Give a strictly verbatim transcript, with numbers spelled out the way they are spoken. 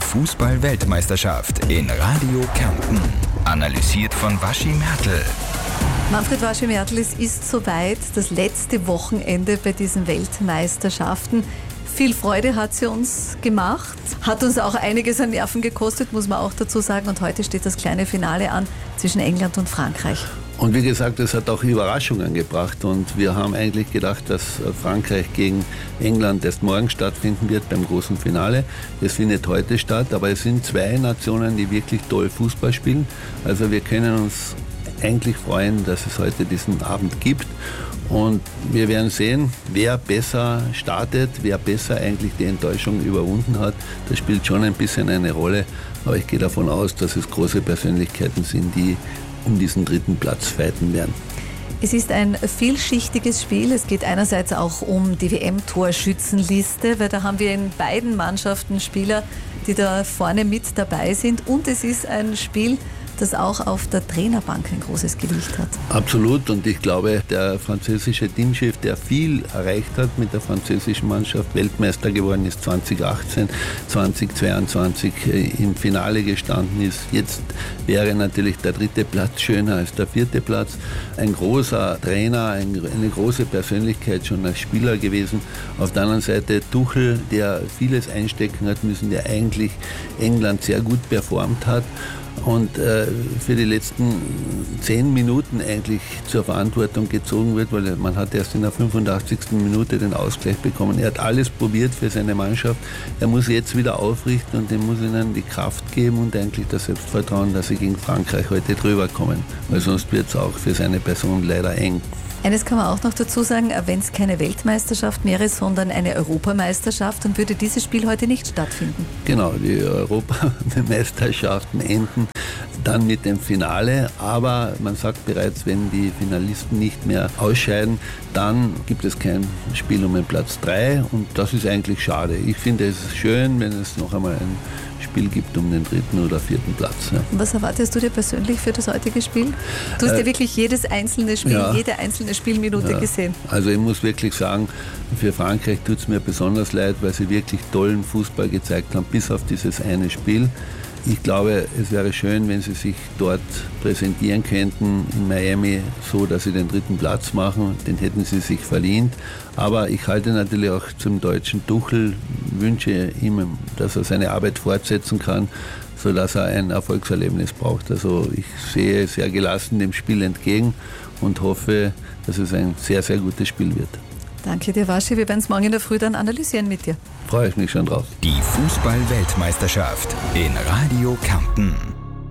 Fußball-Weltmeisterschaft in Radio Kärnten. Analysiert von Waschi Mertl. Manfred Waschi Mertl, es ist soweit, das letzte Wochenende bei diesen Weltmeisterschaften. Viel Freude hat sie uns gemacht, hat uns auch einiges an Nerven gekostet, muss man auch dazu sagen. Und heute steht das kleine Finale an zwischen England und Frankreich. Und wie gesagt, es hat auch Überraschungen gebracht und wir haben eigentlich gedacht, dass Frankreich gegen England erst morgen stattfinden wird beim großen Finale. Es findet heute statt, aber es sind zwei Nationen, die wirklich toll Fußball spielen. Also wir können uns eigentlich freuen, dass es heute diesen Abend gibt. Und wir werden sehen, wer besser startet, wer besser eigentlich die Enttäuschung überwunden hat. Das spielt schon ein bisschen eine Rolle, aber ich gehe davon aus, dass es große Persönlichkeiten sind, die um diesen dritten Platz fighten werden. Es ist ein vielschichtiges Spiel. Es geht einerseits auch um die W M-Torschützenliste, weil da haben wir in beiden Mannschaften Spieler, die da vorne mit dabei sind. Und es ist ein Spiel, das auch auf der Trainerbank ein großes Gewicht hat. Absolut, und ich glaube, der französische Teamchef, der viel erreicht hat mit der französischen Mannschaft, Weltmeister geworden ist zwanzig achtzehn, zwanzig zweiundzwanzig im Finale gestanden ist. Jetzt wäre natürlich der dritte Platz schöner als der vierte Platz. Ein großer Trainer, eine große Persönlichkeit schon als Spieler gewesen. Auf der anderen Seite Tuchel, der vieles einstecken hat müssen, der eigentlich England sehr gut performt hat und äh, für die letzten zehn Minuten eigentlich zur Verantwortung gezogen wird, weil man hat erst in der fünfundachtzigsten Minute den Ausgleich bekommen. Er hat alles probiert für seine Mannschaft. Er muss jetzt wieder aufrichten und er muss ihnen die Kraft geben und eigentlich das Selbstvertrauen, dass sie gegen Frankreich heute drüber kommen, weil sonst wird es auch für seine Person leider eng. Eines kann man auch noch dazu sagen, wenn es keine Weltmeisterschaft wäre, sondern eine Europameisterschaft, dann würde dieses Spiel heute nicht stattfinden. Genau, die Europameisterschaften enden dann mit dem Finale, aber man sagt bereits, wenn die Finalisten nicht mehr ausscheiden, dann gibt es kein Spiel um den Platz drei und das ist eigentlich schade. Ich finde es schön, wenn es noch einmal ein Spiel gibt um den dritten oder vierten Platz. Ja. Was erwartest du dir persönlich für das heutige Spiel? Du hast äh, ja wirklich jedes einzelne Spiel, ja, jede einzelne Spielminute ja, gesehen. Also ich muss wirklich sagen, für Frankreich tut es mir besonders leid, weil sie wirklich tollen Fußball gezeigt haben, bis auf dieses eine Spiel. Ich glaube, es wäre schön, wenn sie sich dort präsentieren könnten in Miami, so dass sie den dritten Platz machen. Den hätten sie sich verdient. Aber ich halte natürlich auch zum deutschen Tuchel, wünsche ihm, dass er seine Arbeit fortsetzen kann, sodass er ein Erfolgserlebnis braucht. Also ich sehe sehr gelassen dem Spiel entgegen und hoffe, dass es ein sehr, sehr gutes Spiel wird. Danke dir, Waschi. Wir werden es morgen in der Früh dann analysieren mit dir. Freue ich mich schon drauf. Die Fußball-Weltmeisterschaft in Radio Kärnten.